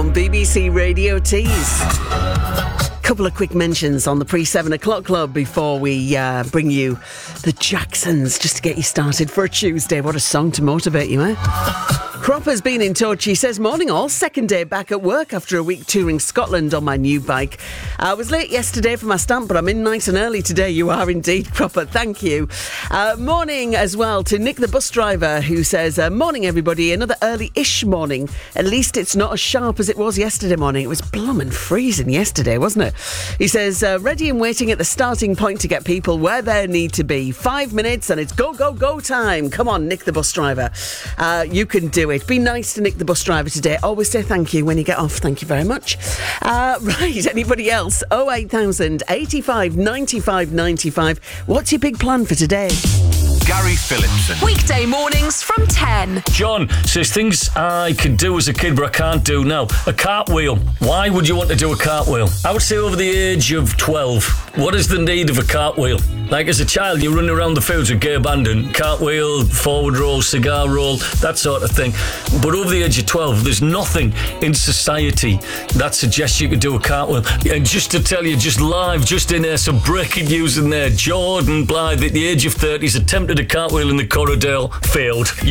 on BBC Radio Tees. Couple of quick mentions on the pre-7 o'clock club before we bring you the Jacksons, just to get you started for a Tuesday. What a song to motivate you, eh? Cropper's been in touch. He says, morning all, second day back at work after a week touring Scotland on my new bike. I was late yesterday for my stamp, but I'm in nice and early today. You are indeed, Cropper. Thank you. Morning as well to Nick the bus driver, who says, morning everybody, another early-ish morning. At least it's not as sharp as it was yesterday morning. It was bloomin' freezing yesterday, wasn't it? He says, ready and waiting at the starting point to get people where they need to be. 5 minutes and it's go, go, go time. Come on, Nick the bus driver. You can do it. Be nice to Nick the bus driver today. Always say thank you when you get off. Thank you very much. Right, anybody else? 08000 85 95 95. What's your big plan for today? Gary Phillipson. Weekday mornings from 10. John says, things I could do as a kid but I can't do now. A cartwheel. Why would you want to do a cartwheel? I would say over the age of 12. What is the need of a cartwheel? Like as a child, you're running around the fields with Gay Abandon, cartwheel, forward roll, cigar roll, that sort of thing. But over the age of 12, there's nothing in society that suggests you could do a cartwheel. And just to tell you, just live, just in there, some breaking news in there. Jordan Blythe, at the age of 30, has attempted a cartwheel in the Corridale, failed.